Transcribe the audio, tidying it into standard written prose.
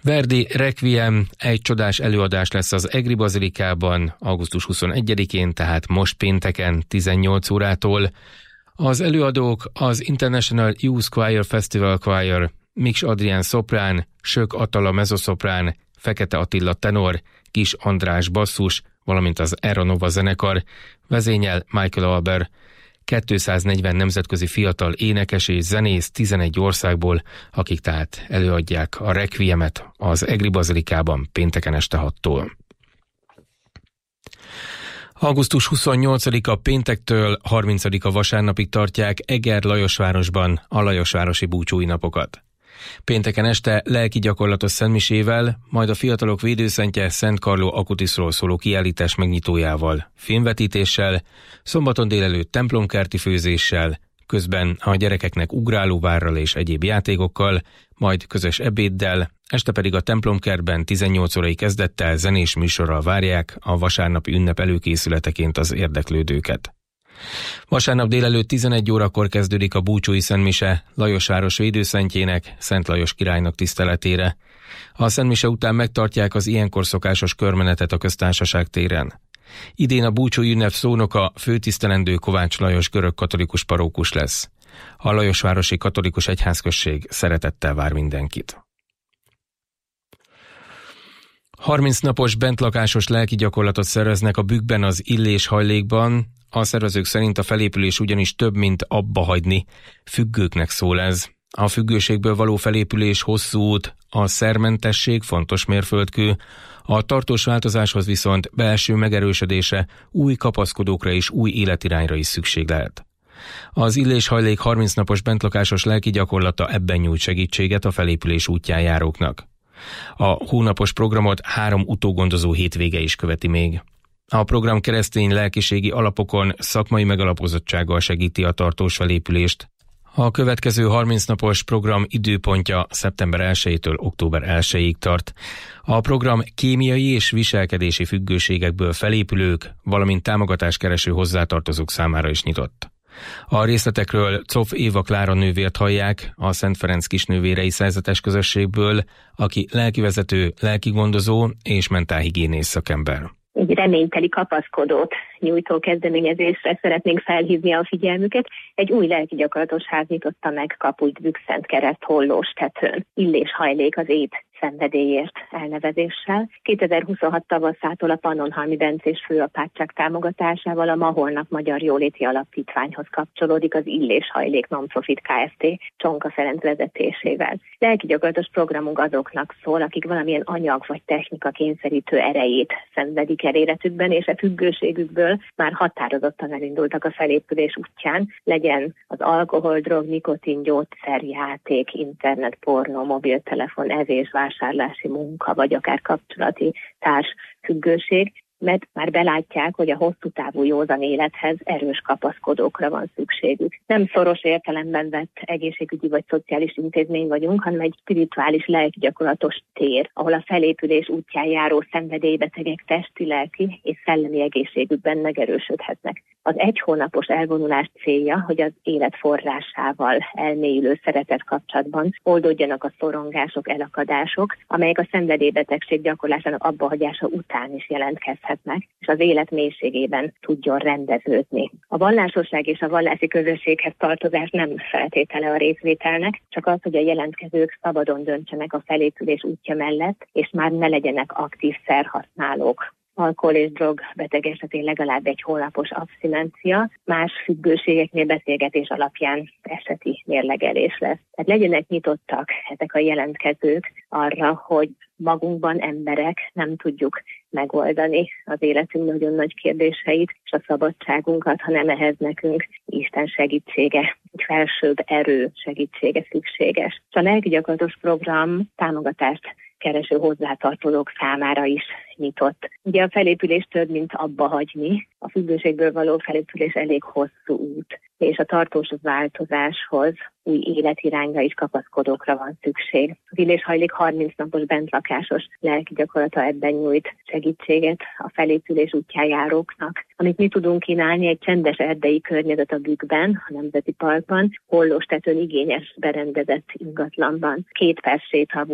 Verdi Requiem egy csodás előadás lesz az Egri Bazilikában augusztus 21-én, tehát most pénteken 18 órától. Az előadók az International Youth Choir Festival Choir, Miks Adrián szoprán, Sök Attala mezoszoprán, Fekete Attila tenor, Kis András basszus, valamint az Aeronova zenekar, vezényel Michael Alber. 240 nemzetközi fiatal énekes és zenész 11 országból, akik tehát előadják a Requiemet az Egri Bazilikában pénteken este 6-tól. Augusztus 28-a péntektől 30-a vasárnapig tartják Eger-Lajosvárosban a Lajosvárosi búcsúi napokat. Pénteken este lelki gyakorlatos szentmisével, majd a fiatalok védőszentje Szent Carlo Acutiszról szóló kiállítás megnyitójával, filmvetítéssel, szombaton délelőtt templomkerti főzéssel, közben a gyerekeknek ugrálóvárral és egyéb játékokkal, majd közös ebéddel, este pedig a templomkertben 18 órai kezdettel zenés műsorral várják a vasárnapi ünnep előkészületeként az érdeklődőket. Vasárnap délelőtt 11 órakor kezdődik a búcsúi szentmise Lajosváros védőszentjének, Szent Lajos királynak tiszteletére. A szentmise után megtartják az ilyenkor szokásos körmenetet a Köztársaság téren. Idén a búcsúi ünnep szónoka főtisztelendő Kovács Lajos görög-katolikus parókus lesz. A Lajosvárosi Katolikus Egyházközség szeretettel vár mindenkit. 30 napos bentlakásos lelki gyakorlatot szerveznek a Bükkben az Illés-hajlékban. A szervezők szerint a felépülés ugyanis több, mint abba hagyni. Függőknek szól ez. A függőségből való felépülés hosszú út, a szermentesség fontos mérföldkő, a tartós változáshoz viszont belső megerősödése, új kapaszkodókra és új életirányra is szükség lehet. Az Illés-hajlék 30 napos bentlakásos lelki gyakorlata ebben nyújt segítséget a felépülés útján járóknak. A hónapos programot 3 utógondozó hétvége is követi még. A program keresztény lelkiségi alapokon, szakmai megalapozottsággal segíti a tartós felépülést. A következő 30 napos program időpontja szeptember 1-től október 1-ig tart. A program kémiai és viselkedési függőségekből felépülők, valamint támogatást kereső hozzátartozók számára is nyitott. A részletekről Cof Éva Klára nővért hallják, a Szent Ferenc Kisnővérei Szerzetes Közösségből, aki lelkivezető, lelkigondozó és mentálhigiénész szakember. Egy reményteli kapaszkodót nyújtó kezdeményezésre szeretnénk felhívni a figyelmüket. Egy új lelki gyakorlatos ház nyitotta meg kapuit Bükkszentkereszt Hollóstetőn. Illés-hajlék az ét szenvedélyért elnevezéssel. 2026 tavaszától a Pannonhalmi Bencés főapátság támogatásával a Ma Holnap Magyar Jóléti Alapítványhoz kapcsolódik az Illés-hajlék Non-Profit Kft. Csonka Ferenc vezetésével. Lelki gyakorlatos programunk azoknak szól, akik valamilyen anyag vagy technika kényszerítő erejét szenvedik el életükben, és a függőségükből már határozottan elindultak a felépülés útján, legyen az alkohol, drog, nikotin, gyógyszer, játék, internet, pornó, mobiltelefon, evés, vásárlási munka, vagy akár kapcsolati társfüggőség, mert már belátják, hogy a hosszú távú józan élethez erős kapaszkodókra van szükségük. Nem szoros értelemben vett egészségügyi vagy szociális intézmény vagyunk, hanem egy spirituális lelkigyakorlatos tér, ahol a felépülés útján járó szenvedélybetegek testi, lelki és szellemi egészségükben megerősödhetnek. Az 1 hónapos elvonulás célja, hogy az élet forrásával elmélyülő szeretet kapcsolatban oldódjanak a szorongások, elakadások, amelyek a szenvedélybetegség gyakorlásának abbahagyása után is jelentkezhetnek, és az élet mélységében tudjon rendeződni. A vallásosság és a vallási közösséghez tartozás nem feltétele a részvételnek, csak az, hogy a jelentkezők szabadon döntsenek a felépülés útja mellett, és már ne legyenek aktív szerhasználók. Alkohol és drog beteg esetén legalább 1 hónapos abszinencia, más függőségeknél beszélgetés alapján eseti mérlegelés lesz. Tehát legyenek nyitottak ezek a jelentkezők arra, hogy magunkban emberek nem tudjuk megoldani az életünk nagyon nagy kérdéseit és a szabadságunkat, hanem ehhez nekünk Isten segítsége, egy felsőbb erő segítsége szükséges. És a lelki gyakorlatos program támogatást kereső hozzátartozók számára is nyitott. Ugye a felépülés több, mint abba hagyni. A függőségből való felépülés elég hosszú út, és a tartós változáshoz új életirányra és kapaszkodókra van szükség. Az Illés-hajlék 30 napos bentlakásos lelki gyakorlata ebben nyújt segítséget a felépülés útján járóknak. Amit mi tudunk kínálni, egy csendes erdei környezet a Bükkben, a Nemzeti Parkban, Hollóstetőn igényes berendezett ingatlanban. 2 perc séta